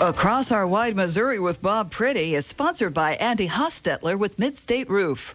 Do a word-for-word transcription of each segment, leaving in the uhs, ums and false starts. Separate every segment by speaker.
Speaker 1: Across Our Wide Missouri with Bob Pretty is sponsored by Andy Hostetler with Midstate Roof.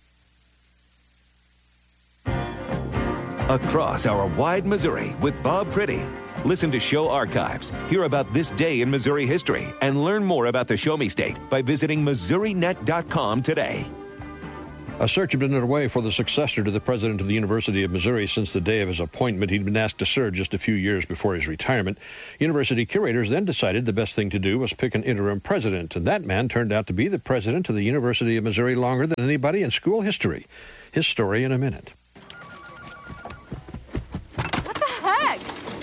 Speaker 2: Across Our Wide Missouri with Bob Pretty. Listen to show archives, hear about this day in Missouri history, and learn more about the Show Me State by visiting Missouri Net dot com today.
Speaker 3: A search had been underway for the successor to the president of the University of Missouri since the day of his appointment. He'd been asked to serve just a few years before his retirement. University curators then decided the best thing to do was pick an interim president, and that man turned out to be the president of the University of Missouri longer than anybody in school history. His story in a minute.
Speaker 4: What the heck?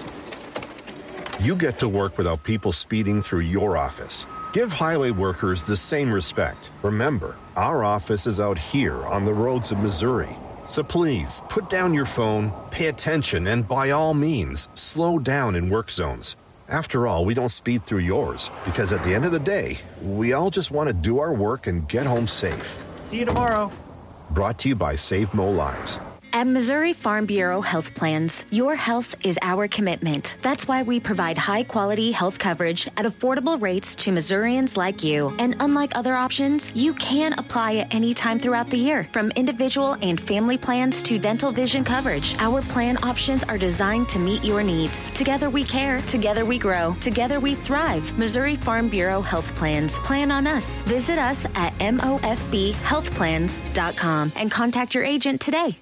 Speaker 5: You get to work without people speeding through your office. Give highway workers the same respect. Remember, our office is out here on the roads of Missouri. So please, put down your phone, pay attention, and by all means, slow down in work zones. After all, we don't speed through yours, because at the end of the day, we all just want to do our work and get home safe.
Speaker 6: See you tomorrow.
Speaker 5: Brought to you by Save Mo Lives.
Speaker 7: At Missouri Farm Bureau Health Plans, your health is our commitment. That's why we provide high-quality health coverage at affordable rates to Missourians like you. And unlike other options, you can apply at any time throughout the year, from individual and family plans to dental vision coverage. Our plan options are designed to meet your needs. Together we care, together we grow, together we thrive. Missouri Farm Bureau Health Plans. Plan on us. Visit us at M O F B health plans dot com and contact your agent today.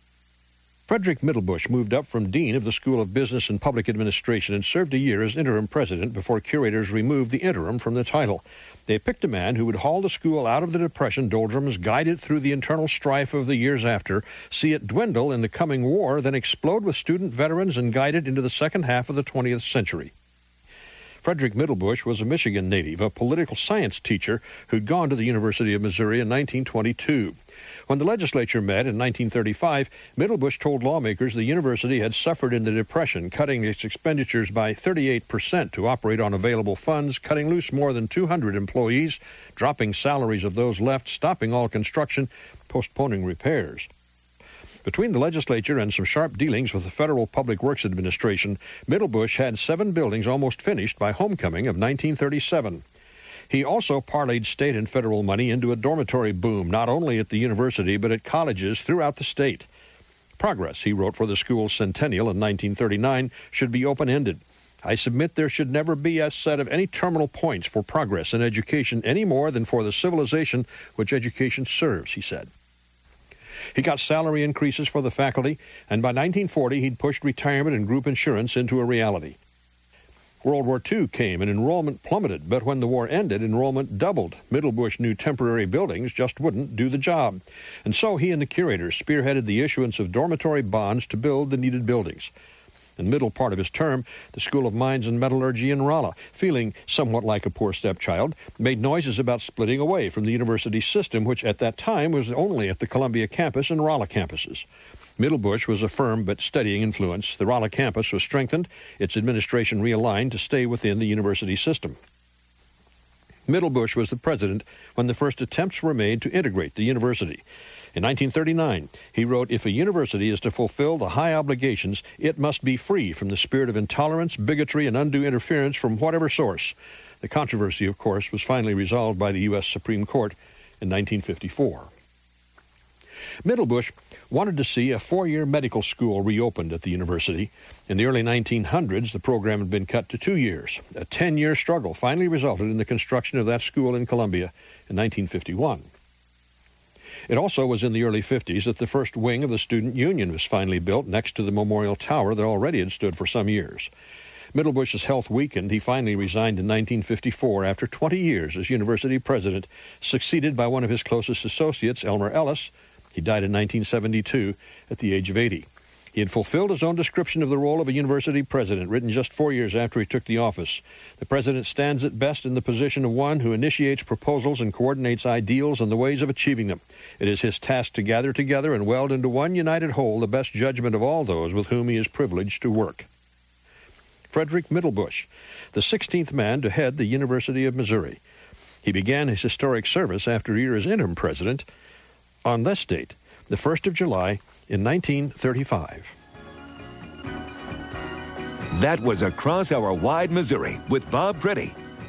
Speaker 3: Frederick Middlebush moved up from dean of the School of Business and Public Administration and served a year as interim president before curators removed the interim from the title. They picked a man who would haul the school out of the Depression doldrums, guide it through the internal strife of the years after, see it dwindle in the coming war, then explode with student veterans and guide it into the second half of the twentieth century. Frederick Middlebush was a Michigan native, a political science teacher who'd gone to the University of Missouri in nineteen twenty-two. When the legislature met in nineteen thirty-five, Middlebush told lawmakers the university had suffered in the Depression, cutting its expenditures by thirty-eight percent to operate on available funds, cutting loose more than two hundred employees, dropping salaries of those left, stopping all construction, postponing repairs. Between the legislature and some sharp dealings with the Federal Public Works Administration, Middlebush had seven buildings almost finished by homecoming of nineteen thirty-seven. He also parlayed state and federal money into a dormitory boom, not only at the university, but at colleges throughout the state. Progress, he wrote for the school's centennial in nineteen thirty-nine, should be open-ended. I submit there should never be a set of any terminal points for progress in education any more than for the civilization which education serves, he said. He got salary increases for the faculty, and by nineteen forty he'd pushed retirement and group insurance into a reality. World War Two came and enrollment plummeted, but when the war ended, enrollment doubled. Middlebush knew temporary buildings just wouldn't do the job. And so he and the curators spearheaded the issuance of dormitory bonds to build the needed buildings. In the middle part of his term, the School of Mines and Metallurgy in Rolla, feeling somewhat like a poor stepchild, made noises about splitting away from the university system, which at that time was only at the Columbia campus and Rolla campuses. Middlebush was a firm but steadying influence. The Rolla campus was strengthened, its administration realigned to stay within the university system. Middlebush was the president when the first attempts were made to integrate the university. In nineteen thirty-nine, he wrote, "If a university is to fulfill the high obligations, it must be free from the spirit of intolerance, bigotry, and undue interference from whatever source." The controversy, of course, was finally resolved by the U S Supreme Court in nineteen fifty-four. Middlebush wanted to see a four-year medical school reopened at the university. In the early nineteen hundreds, the program had been cut to two years. A ten-year struggle finally resulted in the construction of that school in Columbia in nineteen fifty-one. It also was in the early fifties that the first wing of the Student Union was finally built next to the Memorial Tower that already had stood for some years. Middlebush's health weakened. He finally resigned in nineteen fifty-four after twenty years as university president, succeeded by one of his closest associates, Elmer Ellis. He died in nineteen seventy-two at the age of eighty. He had fulfilled his own description of the role of a university president, written just four years after he took the office. The president stands at best in the position of one who initiates proposals and coordinates ideals and the ways of achieving them. It is his task to gather together and weld into one united whole the best judgment of all those with whom he is privileged to work. Frederick Middlebush, the sixteenth man to head the University of Missouri. He began his historic service after a year as interim president on this date, the first of July in nineteen thirty-five.
Speaker 2: That was Across Our Wide Missouri with Bob Pretty.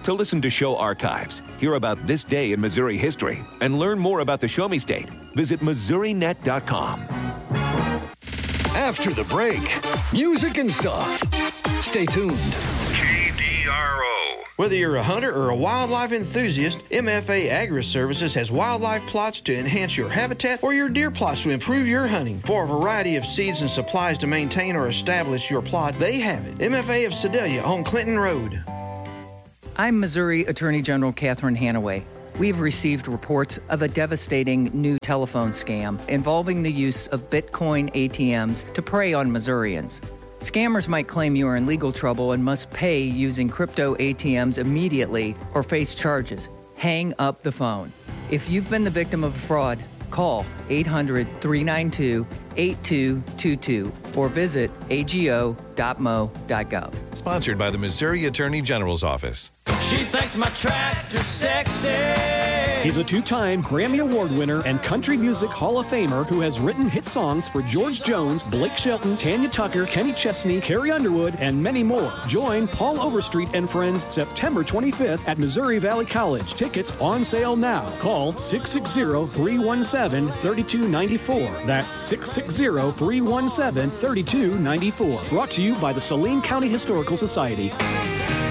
Speaker 2: To listen to show archives, hear about this day in Missouri history, and learn more about the Show Me State, visit Missouri Net dot com.
Speaker 6: After the break, music and stuff. Stay tuned.
Speaker 8: K D R O.
Speaker 9: Whether you're a hunter or a wildlife enthusiast, M F A Agri-Services has wildlife plots to enhance your habitat or your deer plots to improve your hunting. For a variety of seeds and supplies to maintain or establish your plot, they have it. M F A of Sedalia on Clinton Road.
Speaker 10: I'm Missouri Attorney General Catherine Hanaway. We've received reports of a devastating new telephone scam involving the use of Bitcoin A T Ms to prey on Missourians. Scammers might claim you are in legal trouble and must pay using crypto A T Ms immediately or face charges. Hang up the phone. If you've been the victim of a fraud, call eight hundred, three nine two, eight two two two or visit A G O dot M O dot gov.
Speaker 11: Sponsored by the Missouri Attorney General's Office.
Speaker 12: She thinks my tractor's sexy.
Speaker 13: He's a two-time Grammy Award winner and Country Music Hall of Famer who has written hit songs for George Jones, Blake Shelton, Tanya Tucker, Kenny Chesney, Carrie Underwood, and many more. Join Paul Overstreet and friends September twenty-fifth at Missouri Valley College. Tickets on sale now. Call six six zero, three one seven, three two nine four. That's six six zero, three one seven, three two nine four. Brought to you by the Saline County Historical Society.